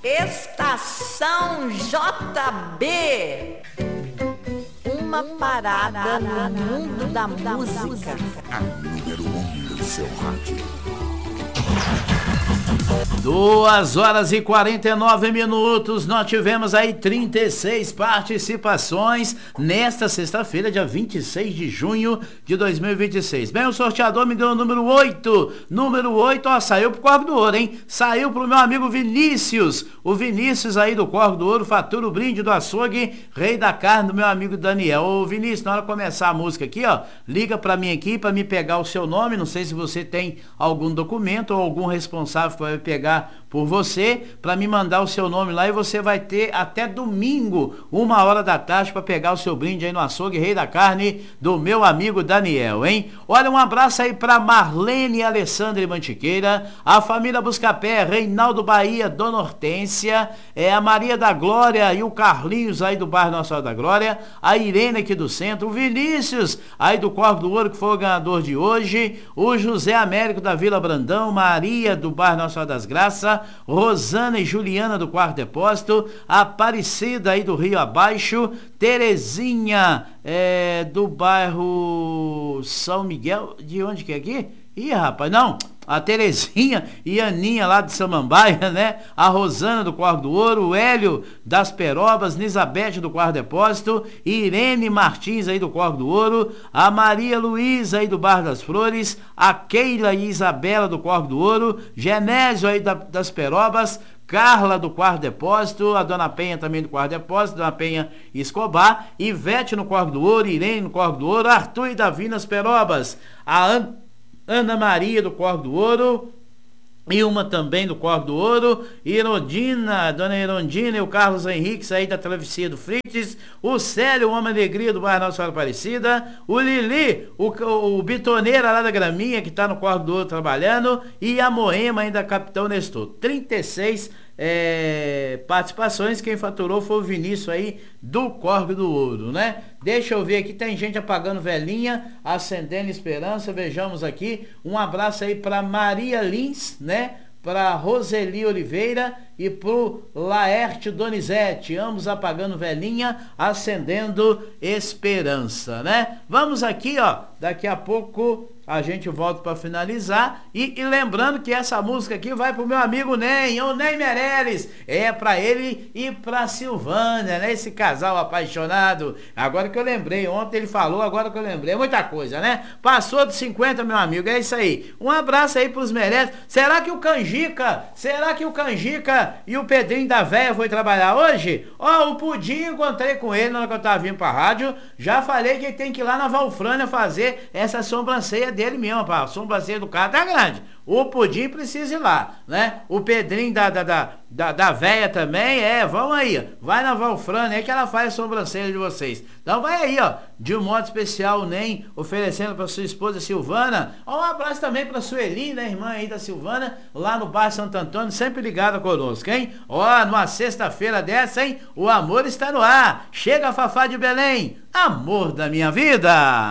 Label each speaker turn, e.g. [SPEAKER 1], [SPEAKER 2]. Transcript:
[SPEAKER 1] Estação JB. Uma parada no mundo da música.
[SPEAKER 2] A número 1 do seu rádio.
[SPEAKER 3] 2h49, nós tivemos aí 36 participações nesta sexta-feira, dia 26 de junho de 2026. Bem, o sorteador me deu o número 8. Número 8, ó, saiu pro Corvo do Ouro, hein? Saiu pro meu amigo Vinícius. O Vinícius aí do Corvo do Ouro fatura o brinde do açougue Rei da Carne do meu amigo Daniel. Ô Vinícius, na hora de começar a música aqui, ó, liga pra mim aqui pra me pegar o seu nome. Não sei se você tem algum documento ou algum responsável que vai pegar por você, para me mandar o seu nome lá, e você vai ter até domingo, 1h da tarde, para pegar o seu brinde aí no açougue Rei da Carne do meu amigo Daniel, hein? Olha, um abraço aí para Marlene Alessandra Mantiqueira, a família Buscapé, Reinaldo Bahia, Dona Hortência, a Maria da Glória e o Carlinhos aí do bairro Nossa Senhora da Glória, a Irene aqui do centro, o Vinícius aí do Corvo do Ouro, que foi o ganhador de hoje, o José Américo da Vila Brandão, Maria do bairro Nossa Senhora das Graças, Rosana e Juliana do Quarto Depósito, Aparecida aí do Rio Abaixo, Terezinha do bairro São Miguel, de onde que é aqui? Ih, rapaz, não, a Terezinha e a Aninha lá de Samambaia, né? A Rosana do Corvo do Ouro, o Hélio das Perobas, Nisabete do Quarto Depósito, Irene Martins aí do Corvo do Ouro, a Maria Luísa aí do Bar das Flores, a Keila e Isabela do Corvo do Ouro, Genésio aí das Perobas, Carla do Quarto Depósito, a Dona Penha também do Quarto Depósito, Dona Penha Escobar, Ivete no Corvo do Ouro, Irene no Corvo do Ouro, Arthur e Davi nas Perobas, a Ana Maria do Corvo do Ouro, e uma também do Corvo do Ouro, Irondina, Dona Irondina e o Carlos Henrique aí da Travessia do Frites, o Célio, o Homem Alegria do bairro Nossa Senhora Aparecida, o Lili, o Bitoneira lá da Graminha, que tá no Corvo do Ouro trabalhando, e a Moema ainda Capitão Nestor. 36 participações. Quem faturou foi o Vinícius aí do Corvo do Ouro, né? Deixa eu ver aqui, tem gente apagando velinha, acendendo esperança. Vejamos aqui, um abraço aí para Maria Lins, né? Para Roseli Oliveira e pro Laerte Donizete, ambos apagando velinha, acendendo esperança, né? Vamos aqui, ó, daqui a pouco a gente volta para finalizar e lembrando que essa música aqui vai pro meu amigo Ney, o Ney Meirelles, para ele e pra Silvânia, né? Esse casal apaixonado. Agora que eu lembrei, ontem ele falou, agora que eu lembrei, muita coisa, né? Passou de 50, meu amigo, é isso aí. Um abraço aí pros Meirelles. Será que o Canjica e o Pedrinho da Véia foi trabalhar hoje? Ó, o Pudim, encontrei com ele na hora que eu tava vindo pra rádio, já falei que ele tem que ir lá na Valfrânia fazer essa sobrancelha dele mesmo, pá. A sobrancelha do cara tá grande. O Pudim precisa ir lá, né? O Pedrinho da Véia também, vamos aí, vai na Valfrânia aí que ela faz a sobrancelha de vocês. Então vai aí, ó, de um modo especial, nem oferecendo pra sua esposa Silvana. Ó, um abraço também pra Sueli, né, irmã aí da Silvana, lá no bairro Santo Antônio, sempre ligada conosco, hein? Ó, numa sexta-feira dessa, hein, o amor está no ar. Chega, Fafá de Belém, amor da minha vida.